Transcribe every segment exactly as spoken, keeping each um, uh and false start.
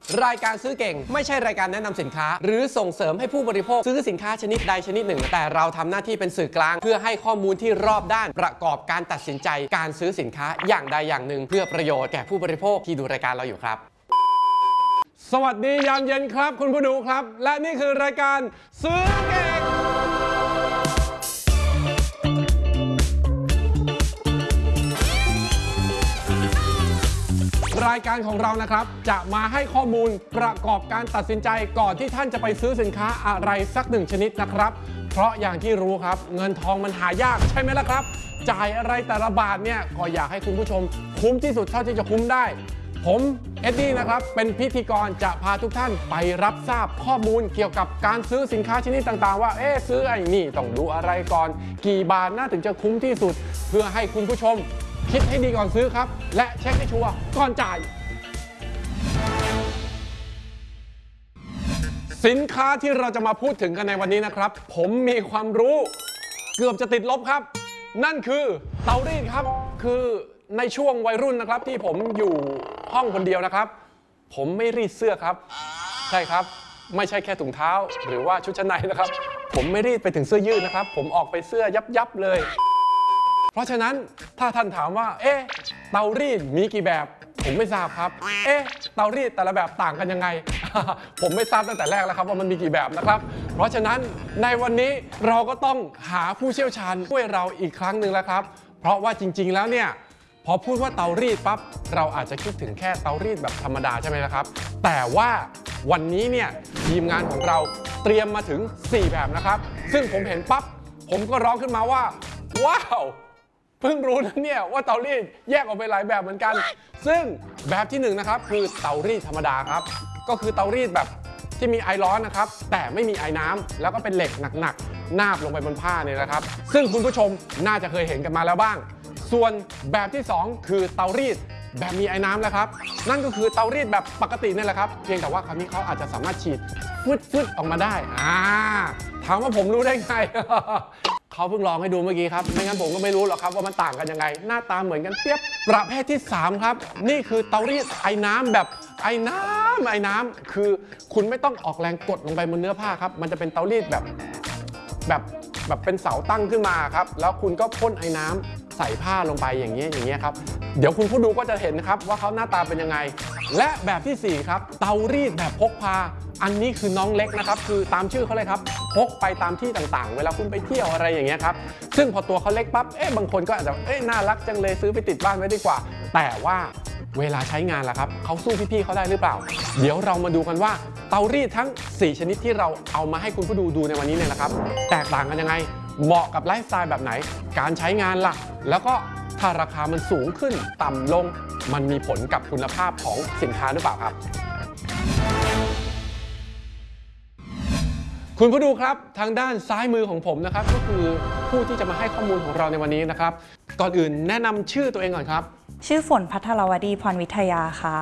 รายการซื้อเก่งไม่ใช่รายการแนะนำสินค้าหรือส่งเสริมให้ผู้บริโภคซื้อสินค้าชนิดใดชนิดหนึ่งแต่เราทำหน้าที่เป็นสื่อกลางเพื่อให้ข้อมูลที่รอบด้านประกอบการตัดสินใจการซื้อสินค้าอย่างใดอย่างหนึ่งเพื่อประโยชน์แก่ผู้บริโภคที่ดูรายการเราอยู่ครับสวัสดียามเย็นครับคุณผู้ดูครับและนี่คือรายการซื้อเก่งรายการของเรานะครับจะมาให้ข้อมูลประกอบการตัดสินใจก่อนที่ท่านจะไปซื้อสินค้าอะไรสักหนึ่งชนิดนะครับเพราะอย่างที่รู้ครับเงินทองมันหายากใช่ไหมล่ะครับจ่ายอะไรแต่ละบาทเนี่ยก็อยากให้คุณผู้ชมคุ้มที่สุดเท่าที่จะคุ้มได้ผมเอ็ดดี้นะครับเป็นพิธีกรจะพาทุกท่านไปรับทราบข้อมูลเกี่ยวกับการซื้อสินค้าชนิดต่างๆว่าเอ๊ะซื้อไอ้นี่ต้องดูอะไรก่อนกี่บาทน่าถึงจะคุ้มที่สุดเพื่อให้คุณผู้ชมคิดให้ดีก่อนซื้อครับและเช็คให้ชัวร์ก่อนจ่ายสินค้าที่เราจะมาพูดถึงกันในวันนี้นะครับผมมีความรู้เกือบจะติดลบครับนั่นคือเตารีดครับคือในช่วงวัยรุ่นนะครับที่ผมอยู่ห้องคนเดียวนะครับผมไม่รีดเสื้อครับใช่ครับไม่ใช่แค่ถุงเท้าหรือว่าชุดชั้นในนะครับผมไม่รีดไปถึงเสื้อยืดนะครับผมออกไปเสื้อยับยับเลยเพราะฉะนั้นถ้าท่านถามว่าเอ๊ะเตารีดมีกี่แบบผมไม่ทราบครับเอ๊ะเตารีดแต่ละแบบต่างกันยังไง ผมไม่ทราบตั้งแต่แรกแล้วครับว่ามันมีกี่แบบนะครับเพราะฉะนั้นในวันนี้เราก็ต้องหาผู้เชี่ยวชาญช่วยเราอีกครั้งหนึ่งแล้วครับเพราะว่าจริงๆแล้วเนี่ยพอพูดว่าเตารีดปั๊บเราอาจจะคิดถึงแค่เตารีดแบบธรรมดาใช่ไหมล่ะครับแต่ว่าวันนี้เนี่ยทีมงานของเราเตรียมมาถึงสี่แบบนะครับซึ่งผมเห็นปั๊บผมก็ร้องขึ้นมาว่าว้าวเพิ่งรู้นะเนี่ยว่าเตารีดแยกออกไปหลายแบบเหมือนกันซึ่งแบบที่หนึ่งนะครับคือเตารีดธรรมดาครับก็คือเตารีดแบบที่มีไอร้อนนะครับแต่ไม่มีไอน้ำแล้วก็เป็นเหล็กหนักๆนาบลงไปบนผ้าเนี่ยนะครับซึ่งคุณผู้ชมน่าจะเคยเห็นกันมาแล้วบ้างส่วนแบบที่สองคือเตารีดแบบมีไอ้น้ำแล้วครับนั่นก็คือเตารีดแบบปกตินี่แหละครับเพียงแต่ว่าคราวนี้เขาอาจจะสามารถฉีดฟึดๆออกมาได้อ่าถามว่าผมรู้ได้ไง เขาเพิ่งลองให้ดูเมื่อกี้ครับไม่งั้นผมก็ไม่รู้หรอกครับว่ามันต่างกันยังไงหน้าตาเหมือนกันเปียบประเภทที่สามครับนี่คือเตารีดไอ้น้ำแบบไอ้น้ำไอ้น้ำคือคุณไม่ต้องออกแรงกดลงไปบนเนื้อผ้าครับมันจะเป็นเตารีดแบบแบบแบบเป็นเสาตั้งขึ้นมาครับแล้วคุณก็พ่นไอ้น้ำใส่ผ้าลงไปอย่างเงี้ยอย่างเงี้ยครับเดี๋ยวคุณผู้ดูก็จะเห็นนะครับว่าเขาหน้าตาเป็นยังไงและแบบที่สี่ครับเตารีดแบบพกพาอันนี้คือน้องเล็กนะครับคือตามชื่อเขาเลยครับพกไปตามที่ต่างๆเวลาคุณไปเที่ยวอะไรอย่างเงี้ยครับซึ่งพอตัวเขาเล็กปั๊บเอ๊ะบางคนก็อาจจะเอ๊ะน่ารักจังเลยซื้อไปติดบ้านไว้ดีกว่าแต่ว่าเวลาใช้งานล่ะครับเขาสู้พี่ๆเขาได้หรือเปล่าเดี๋ยวเรามาดูกันว่าเตารีดทั้งสี่ชนิดที่เราเอามาให้คุณผู้ดูดูในวันนี้เนี่ยนะครับแตกต่างกันยังไงเหมาะกับไลฟ์สไตล์แบบไหนการใช้งานล่ะแล้วก็ถ้าราคามันสูงขึ้นต่ำลงมันมีผลกับคุณภาพของสินค้าหรือเปล่าครับคุณผู้ดูครับทางด้านซ้ายมือของผมนะครับก็คือผู้ที่จะมาให้ข้อมูลของเราในวันนี้นะครับก่อนอื่นแนะนำชื่อตัวเองก่อนครับชื่อฝนภัทรวดีพรวิทยาค่ะ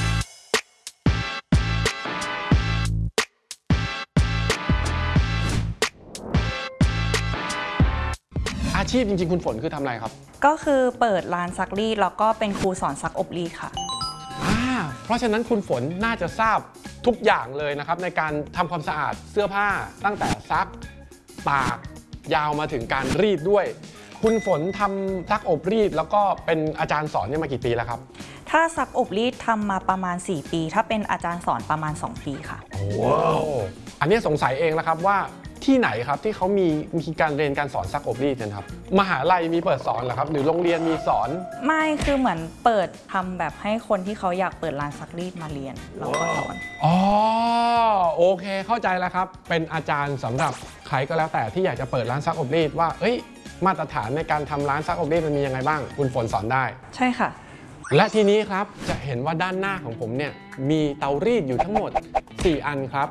อาชีพจริงๆคุณฝนคือทำอะไรครับก็คือเปิดร้านซักรีดแล้วก็เป็นครูสอนซักอบรีดค่ะอ่าเพราะฉะนั้นคุณฝนน่าจะทราบทุกอย่างเลยนะครับในการทำความสะอาดเสื้อผ้าตั้งแต่ซักตากยาวมาถึงการรีดด้วยคุณฝนทำซักอบรีดแล้วก็เป็นอาจารย์สอนเนี่ยมากี่ปีแล้วครับถ้าซักอบรีดทำมาประมาณสี่ปีถ้าเป็นอาจารย์สอนประมาณสองปีค่ะว้าวอันนี้สงสัยเองแล้วครับว่าที่ไหนครับที่เขามีมีการเรียนการสอนซักอบรีดกันครับมหาลัยมีเปิดสอนเหรอครับหรือโรงเรียนมีสอนไม่คือเหมือนเปิดทำแบบให้คนที่เขาอยากเปิดร้านซักรีดมาเรียนเราก็สอนอ๋อโอเคเข้าใจแล้วครับเป็นอาจารย์สำหรับใครก็แล้วแต่ที่อยากจะเปิดร้านซักอบรีดว่าเอ้ยมาตรฐานในการทำร้านซักอบรีดมันมียังไงบ้างคุณฝนสอนได้ใช่ค่ะและทีนี้ครับจะเห็นว่าด้านหน้าของผมเนี่ยมีเตารีดอยู่ทั้งหมดสี่อันครับ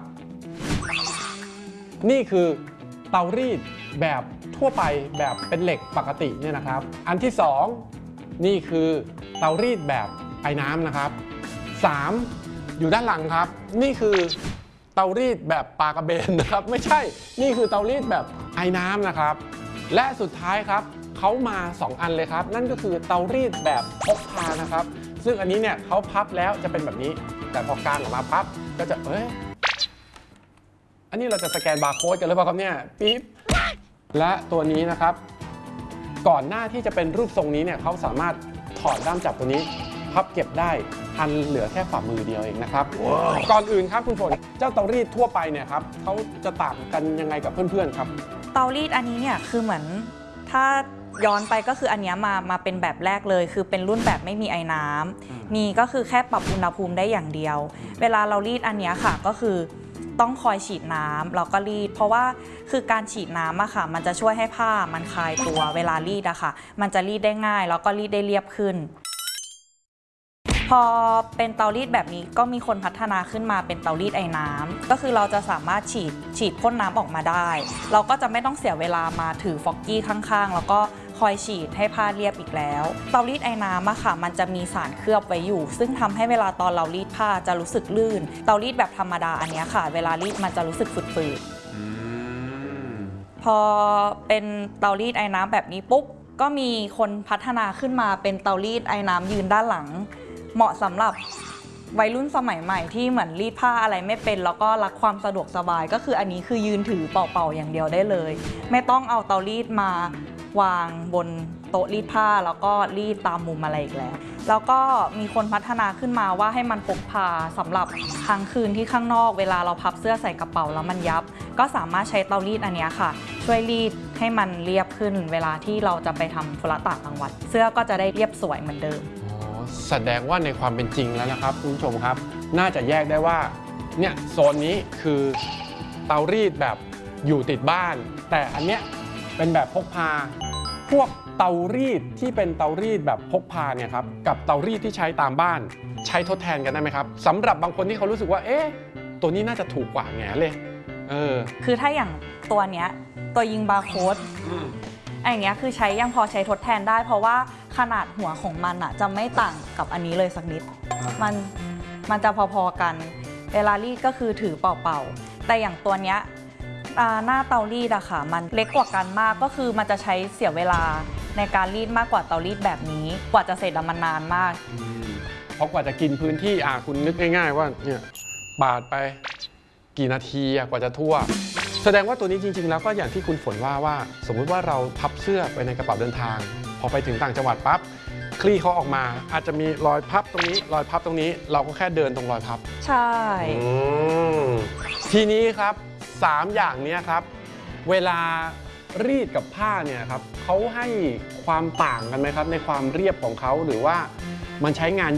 นี่คือเตารีดแบบทั่วไปแบบเป็นเหล็กปกติเนี่ยนะครับอันที่สองนี่คือเตารีดแบบไอ้น้ำนะครับสามอยู่ด้านหลังครับนี่คือเตารีดแบบปลากระเบนนะครับไม่ใช่นี่คือเตารีดแบบไอ้น้ำนะครับและสุดท้ายครับเขามาสองอันเลยครับนั่นก็คือเตารีดแบบพกพานะครับซึ่งอันนี้เนี่ยเขาพับแล้วจะเป็นแบบนี้ แต่พอกางออกมาพับก็จะเอ้ยอันนี้เราจะสแกนบาร์โค้ดกันหรือเปล่าครับเนี่ยปิ๊บและตัวนี้นะครับก่อนหน้าที่จะเป็นรูปทรงนี้เนี่ยเขาสามารถถอดด้ามจับตัวนี้พับเก็บได้อันเหลือแค่ฝ่ามือเดียวเองนะครับ wow. ก่อนอื่นครับคุณฝนเจ้าเตารีดทั่วไปเนี่ยครับเขาจะต่างกันยังไงกับเพื่อนๆครับเตารีดอันนี้เนี่ยคือเหมือนถ้าย้อนไปก็คืออันนี้มามาเป็นแบบแรกเลยคือเป็นรุ่นแบบไม่มีไอ้น้ำมีก็คือแค่ปรับอุณหภูมิได้อย่างเดียวเวลาเรารีดอันนี้ค่ะก็คือต้องคอยฉีดน้ำแล้วก็รีดเพราะว่าคือการฉีดน้ำอะค่ะมันจะช่วยให้ผ้ามันคลายตัวเวลารีดอะค่ะมันจะรีดได้ง่ายแล้วก็รีดได้เรียบขึ้นพอเป็นเตารีดแบบนี้ก็มีคนพัฒนาขึ้นมาเป็นเตารีดไอ้น้ำก็คือเราจะสามารถฉีดฉีดพ่นน้ำออกมาได้เราก็จะไม่ต้องเสียเวลามาถือฟอกกี้ข้างๆแล้วก็คอยฉีดให้ผ้าเรียบอีกแล้วเตารีดไอ้น้ำอะค่ะมันจะมีสารเคลือบไว้อยู่ซึ่งทำให้เวลาตอนเรารีดผ้าจะรู้สึกลื่นเตารีดแบบธรรมดาอันนี้ค่ะเวลารีดมันจะรู้สึกฝืดๆพอเป็นเตารีดไอ้น้ำแบบนี้ปุ๊บก็มีคนพัฒนาขึ้นมาเป็นเตารีดไอ้น้ำยืนด้านหลังเหมาะสำหรับวัยรุ่นสมัยใหม่ที่เหมือนรีดผ้าอะไรไม่เป็นแล้วก็รักความสะดวกสบายก็คืออันนี้คือยืนถือเป่าๆอย่างเดียวได้เลยไม่ต้องเอาเตารีดมาวางบนโต๊ะรีดผ้าแล้วก็รีดตามมุมอะไรอีกแล้วแล้วก็มีคนพัฒนาขึ้นมาว่าให้มันพกพาสำหรับค้างคืนที่ข้างนอกเวลาเราพับเสื้อใส่กระเป๋าแล้วมันยับก็สามารถใช้เตารีดอันนี้ค่ะช่วยรีดให้มันเรียบขึ้นเวลาที่เราจะไปทำธุระต่างจังหวัดเสื้อก็จะได้เรียบสวยเหมือนเดิมแสดงว่าในความเป็นจริงแล้วนะครับคุณผู้ชมครับน่าจะแยกได้ว่าเนี่ยโซนนี้คือเตารีดแบบอยู่ติดบ้านแต่อันเนี้ยเป็นแบบพกพาพวกเตารีดที่เป็นเตารีดแบบพกพาเนี่ยครับกับเตารีดที่ใช้ตามบ้านใช้ทดแทนกันได้ไหมครับสำหรับบางคนที่เขารู้สึกว่าเอ๊ะตัวนี้น่าจะถูกกว่าแง่เลยเออคือถ้าอย่างตัวเนี้ยตัวยิงบาร์โค้ดไอ้เนี้ยคือใช้ยังพอใช้ทดแทนได้เพราะว่าขนาดหัวของมันอะจะไม่ต่างกับอันนี้เลยสักนิดมันมันจะพอๆกันเวลารีดก็คือถือเป่าๆแต่อย่างตัวเนี้ยหน้าเตารีดอะค่ะมันเล็กกว่ากันมากก็คือมันจะใช้เสียเวลาในการรีดมากกว่าเตารีดแบบนี้กว่าจะเสร็จมันนานมากเพราะกว่าจะกินพื้นที่อ่ะคุณนึกง่ายๆว่าเนี่ยปาดไปกี่นาทีกว่าจะทั่วแสดงว่าตัวนี้จริงๆแล้วก็อย่างที่คุณฝนว่าว่าสมมุติว่าเราพับเสื้อไปในกระเป๋าเดินทางพอไปถึงต่างจังหวัดปั๊บคลี่เขาออกมาอาจจะมีรอยพับตรงนี้รอยพับตรงนี้เราก็แค่เดินตรงรอยพับใช่ทีนี้ครับสามอย่างนี้ครับเวลารีดกับผ้าเนี่ยครับเขาให้ความต่างกันไหมครับในความเรียบของเขาหรือว่ามันใช้งาน